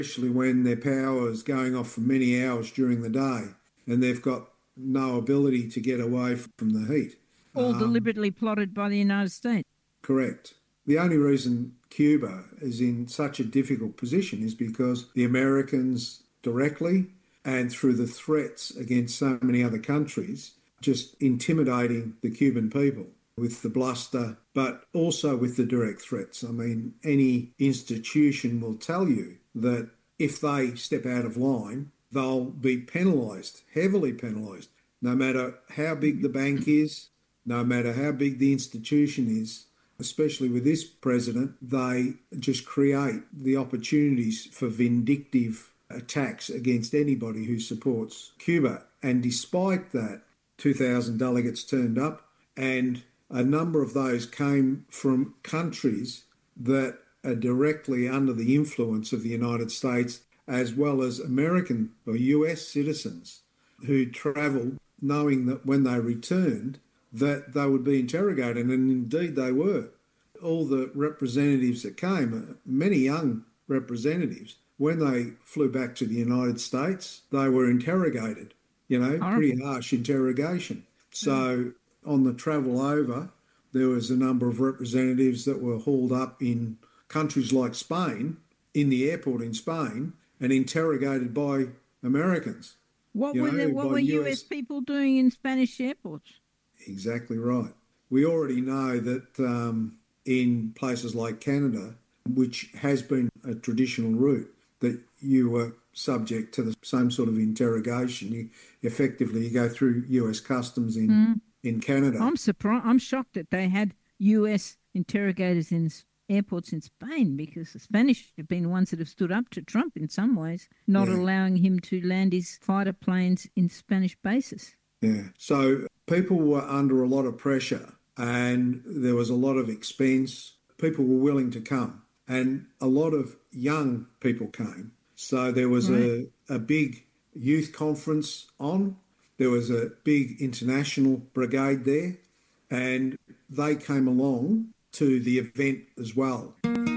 especially when their power is going off for many hours during the day and they've got no ability to get away from the heat. All deliberately plotted by the United States. Correct. The only reason Cuba is in such a difficult position is because the Americans directly and through the threats against so many other countries, just intimidating the Cuban people with the bluster, but also with the direct threats. I mean, any institution will tell you that if they step out of line, they'll be penalised, heavily penalised, no matter how big the bank is, no matter how big the institution is. Especially with this president, they just create the opportunities for vindictive attacks against anybody who supports Cuba. And despite that, 2,000 delegates turned up, and a number of those came from countries that are directly under the influence of the United States, as well as American or US citizens who travelled knowing that when they returned, that they would be interrogated, and indeed they were. All the representatives that came, many young representatives, when they flew back to the United States, they were interrogated, pretty harsh interrogation. So on the travel over, there was a number of representatives that were hauled up in countries like Spain, in the airport in Spain, and interrogated by Americans. What were US people doing in Spanish airports? Exactly right. We already know that in places like Canada, which has been a traditional route, that you were subject to the same sort of interrogation. You go through US customs in Canada. I'm surprised. I'm shocked that they had US interrogators in airports in Spain, because the Spanish have been the ones that have stood up to Trump in some ways, not allowing him to land his fighter planes in Spanish bases. Yeah. So people were under a lot of pressure and there was a lot of expense. People were willing to come and a lot of young people came. So there was a big youth conference on. There was a big international brigade there and they came along to the event as well.